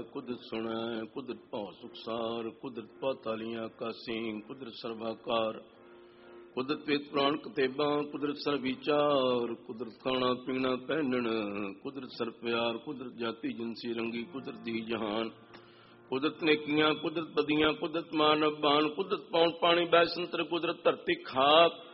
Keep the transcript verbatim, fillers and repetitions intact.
कुदरत सुनै, कुदरत भौ सुखसार, कुदरत पातालियां आकासीं, कुदरत सर्वाकार, कुदरत वेद पुराण कतेबां, कुदरत सर्व विचार, कुदरत खाना पीना पहनण, कुदरत सर प्यार, कुदरत जाति जिनसी रंगी, कुदरत दी जहान, कुदरत नेकियां, कुदरत बदियां, कुदरत मानव बान, कुदरत पौन पानी बैसंतर, कुदरत धरती खाक,